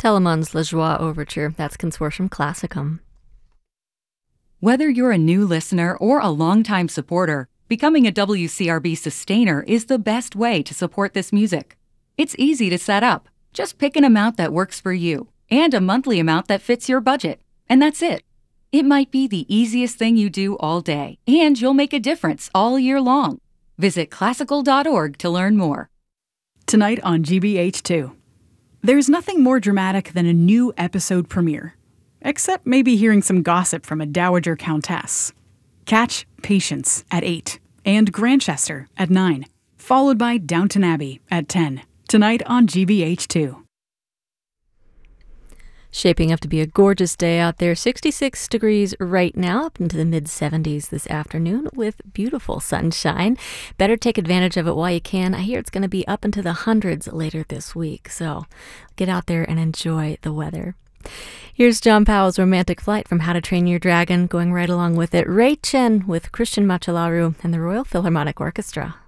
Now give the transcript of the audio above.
Telemann's La Joie Overture. That's Consortium Classicum. Whether you're a new listener or a longtime supporter, becoming a WCRB sustainer is the best way to support this music. It's easy to set up. Just pick an amount that works for you and a monthly amount that fits your budget. And that's it. It might be the easiest thing you do all day, and you'll make a difference all year long. Visit classical.org to learn more. Tonight on GBH2. There's nothing more dramatic than a new episode premiere. Except maybe hearing some gossip from a dowager countess. Catch Patience at 8 and Grantchester at 9, followed by Downton Abbey at 10. Tonight on GBH2. Shaping up to be a gorgeous day out there. 66 degrees right now, up into the mid-70s this afternoon with beautiful sunshine. Better take advantage of it while you can. I hear it's going to be up into the hundreds later this week, so get out there and enjoy the weather. Here's John Powell's Romantic Flight from How to Train Your Dragon. Going right along with it, Ray Chen with Christian Machalaru and the Royal Philharmonic Orchestra.